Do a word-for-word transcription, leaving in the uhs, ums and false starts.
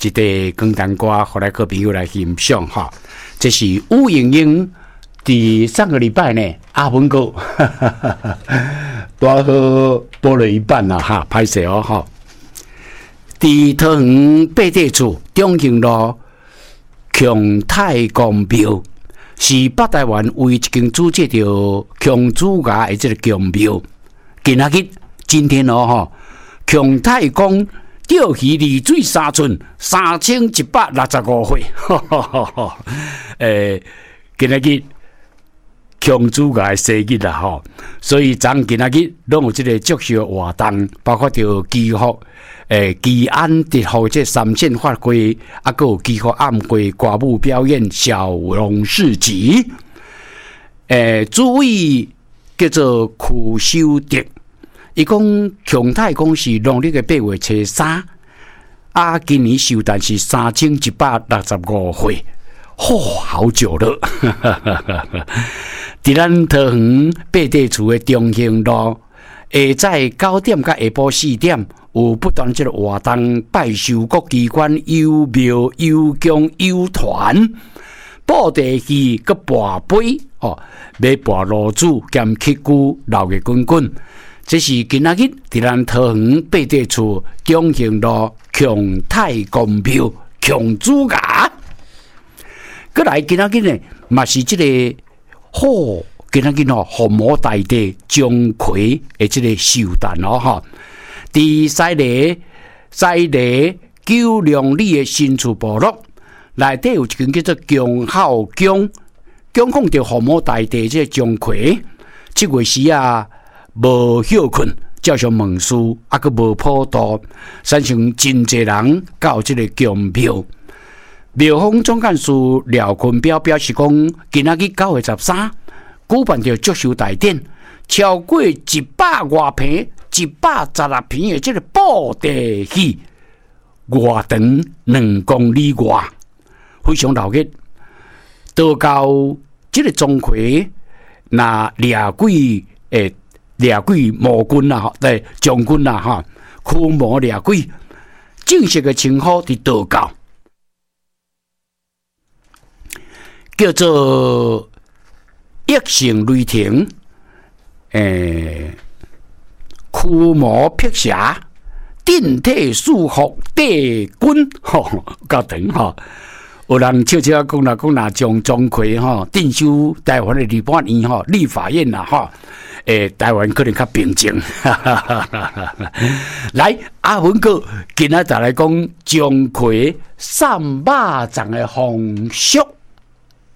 一个广东歌，互来个朋友来欣赏哈。这是吴莹莹伫上个礼拜呢，阿文哥大河播了一半啦哈，拍摄哦哈。伫桃园八地厝中兴路强泰公庙，是北台湾唯一一间组织着强子牙的这个公庙。今仔日今天哦哈，强泰公钓鱼离水三寸，三千一百六十五岁，诶，今仔日强子牙的生日啦吼，所以咱今仔日拢有这个祝寿活动，包括着祈福。诶，祈安秩后这三线法规，啊，还有祈福暗规歌舞表演、小龙市集。诶，主位叫做苦修德，伊讲强泰公是农历的八月初三，啊，今年寿诞是三千一百六十五岁，嚯、哦，好久了。伫咱桃园八地厝的中兴路，下早九點甲下晡四點。有不断这个活动，拜寿各机关、邮庙、邮宫、邮团，布地戏、佮跋杯，哦，要跋炉主兼乞姑，闹个滚滚。这是今仔日伫咱桃园八地厝中兴路强泰公庙强子牙。佮来今仔日呢，嘛是这个好、哦，今仔日哦，父母大帝钟馗的这个寿诞哦，哈。伫西里西里九龍里的新厝部落內底有一間叫做強孝宮，供奉着父母大帝這個鐘馗。這月時啊，無休困，照常問事，啊閣無普渡，產生真濟人到這個宮廟。廟方總幹事廖坤彪表示講，今仔日九月十三，舉辦着祝壽大典，超過一百外坪。一百十六平的这个布地戏，外長兩公里外，非常熱鬧。到到这个鐘馗，那掠鬼誒掠鬼魔君啦，對將軍啦哈，驅魔掠鬼，正式嘅稱呼伫道教，叫做一聲雷霆，誒。驅魔辟邪，定體束縛帝君，吼，夠長吼。有人悄悄講啦，講啦，將鐘馗吼定修台灣的立法院吼、立法院啦吼，誒，台灣可能較平靜。來，阿文哥今仔就來講鐘馗散肉粽的風俗。